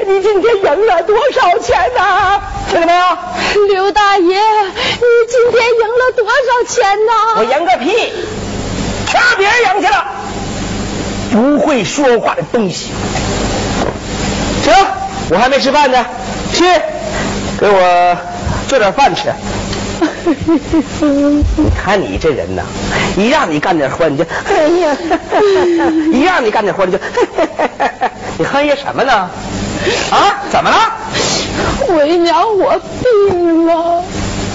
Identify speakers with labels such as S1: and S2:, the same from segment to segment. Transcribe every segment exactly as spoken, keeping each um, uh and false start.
S1: 你今天赢了多少钱呢？听到没有？
S2: 刘大爷，你今天赢了多少钱呢？
S1: 我赢个屁！全让别人赢去了，不会说话的东西。行，我还没吃饭呢，去给我做点饭吃。你看你这人呐，一让你干点活你就哎呀，一让你干点活你就你哼些什么呢？啊，怎么了？
S2: 为娘，我病了。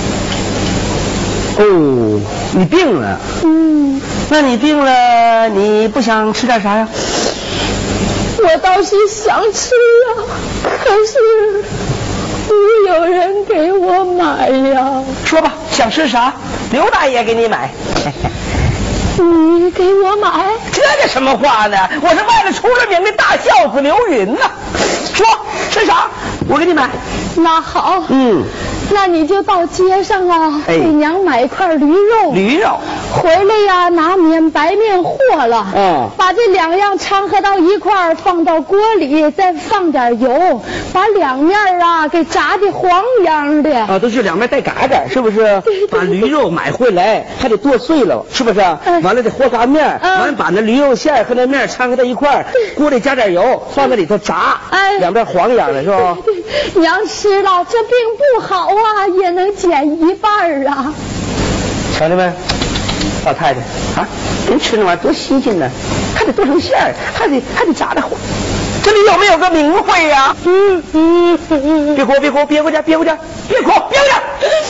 S1: 哦，你病了？
S2: 嗯。
S1: 那你病了，你不想吃点啥呀？
S2: 我倒是想吃啊，可是没有人给我买呀。
S1: 说吧，想吃啥？刘大爷给你买。
S2: 你给我买？
S1: 这叫什么话呢？我是外头出了名的大孝子刘云呐。说吃啥？我给你买。
S2: 那好，
S1: 嗯，
S2: 那你就到街上啊，
S1: 哎、
S2: 给娘买一块驴肉。
S1: 驴肉。
S2: 回来呀，拿面白面和了，
S1: 嗯，
S2: 把这两样掺和到一块儿，放到锅里，再放点油，把两面啊给炸的黄秧的。
S1: 啊，都是两面带嘎嘎，是不是？
S2: 对对对。
S1: 把驴肉买回来，还得剁碎了，是不是？
S2: 嗯、
S1: 完了得和嘎面，嗯、完了把那驴肉馅和那面掺和到一块儿，锅里加点油，放在里头炸，
S2: 哎，
S1: 两边黄秧的是吧？
S2: 对对对，娘吃了这病不好啊，也能减一半啊。
S1: 瞧见没？老太太啊，人吃那玩意儿多新鲜呢，还得剁成馅儿，还得还得炸的火。这里有没有个名讳呀、啊？嗯嗯嗯，别哭别哭，憋回去憋回去，别哭憋回去。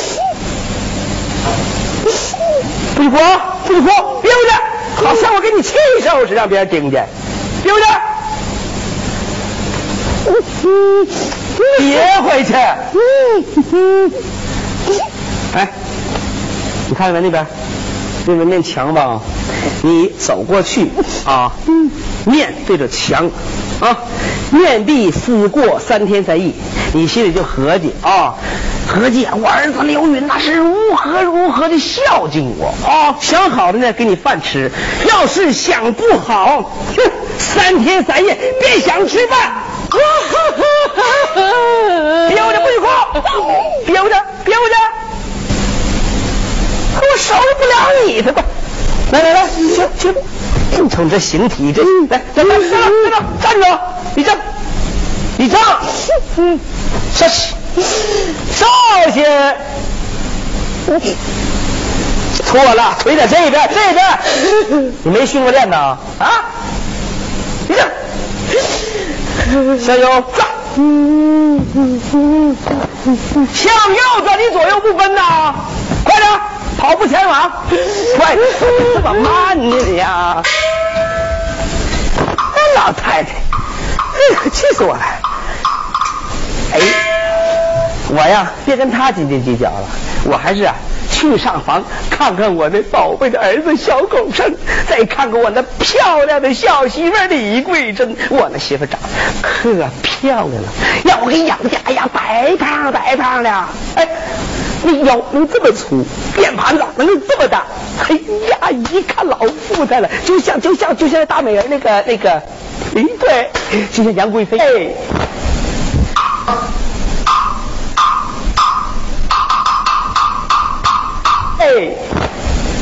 S1: 不许哭不许哭，憋回去，好像我给你气受似的，让别人听见。憋回去。憋回去。哎，你看看那边。那个面墙吧，你走过去啊，面对着墙啊，面壁思过三天三夜，你心里就合计啊，合计我儿子刘云那是如何如何的孝敬我啊，想好了呢给你饭吃，要是想不好，哼，三天三夜别想吃饭。憋回去不许哭，憋回去憋回去。我收拾不了你的吧！来来来，行行，净瞅这形体，这来来来，站着站着，你站，你站，嗯，稍息，稍息，错了，腿在这边，这边，你没训过练呐？啊，你站，向右转，向右转，你左右不分呐，快点！跑步前往，快！这么慢呢你呀！老太太，哎呀，气死我了！哎，我呀，别跟他斤斤计较了，我还是啊，去上房看看我那宝贝的儿子小狗生，再看看我那漂亮的小媳妇李桂珍，我那媳妇长得可漂亮了，要我给养家，哎呀，白胖白胖的，哎。你腰能这么粗，脸盘子能这么大，哎呀，一看老富态了，就像就像就像大美人那个那个，哎对，就像杨贵妃，哎，